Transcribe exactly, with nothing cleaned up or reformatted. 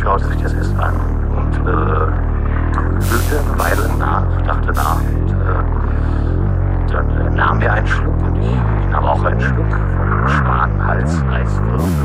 schaute sich das erst an und äh, grübelte eine Weile nach, dachte nach. Und, äh, dann äh, nahm er einen Schluck und ich, ich nahm auch einen Schluck vom Schwanenhals Eiswürfel.